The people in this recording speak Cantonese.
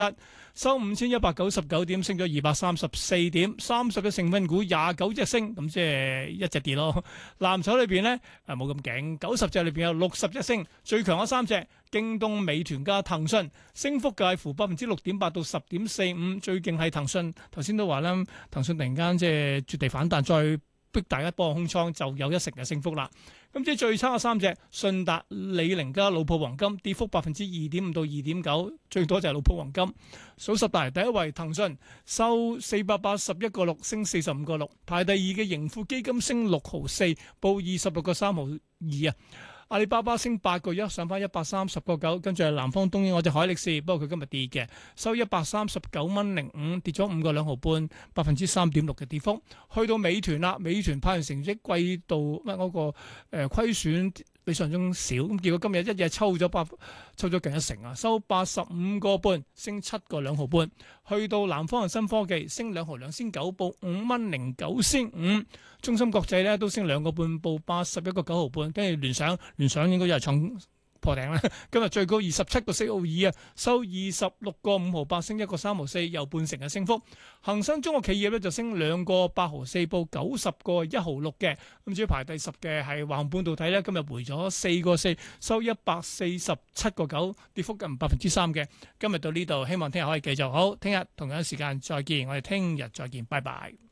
收5199點，升咗234點，30嘅成分股29隻升，咁即係一隻跌咯。藍籌裏邊咧冇咁勁，90隻裏邊有60隻升，最強嗰三隻京東、美團加騰訊，升幅介乎6.8%到10.45%，最勁係騰訊。頭先都話啦，騰訊突然間即係絕地反彈，再逼大家幫空倉，就有1成嘅升幅啦。咁即係最差嘅三隻，順達、李寧加老普黃金，跌幅2.5%到2.9%，最多就係老普黃金。數十大第一位騰訊收481.6，升45個6，排第二嘅盈富基金升6毫4，報26個3毫2啊。阿里巴巴升8個1，上翻130個9，跟住係南方東英嗰隻海力士，不過佢今日跌嘅，收139.05，跌咗5個2毫半，3.6%嘅跌幅。去到美團啦，美團派完成績季度乜嗰個虧損比上中少，咁結果今日一夜抽咗近1成啊，收85個半，升7個2毫半。去到南方恒生科技升2毫2仙9，報5.09仙5。中芯國際咧都升2個半，報81個9毫半。跟住聯想應該又係創破頂啦，今日最高27個4毫2啊，收26個5毫8，升1個3毫4，又半成嘅升幅。恒生中國企業咧就升2個8毫4，報90個1毫6嘅。咁至於排第10嘅係華虹半導體咧，今日回咗4個4，收147個9，跌幅近3%嘅。今日到呢度，希望聽日可以繼續好，聽日同樣時間再見，我哋聽日再見，拜拜。